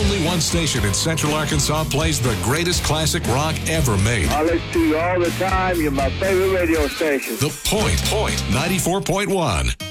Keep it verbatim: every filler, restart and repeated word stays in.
only one station in Central Arkansas plays the greatest classic rock ever made. I listen to you all the time. You're my favorite radio station. The Point, Point ninety-four point one.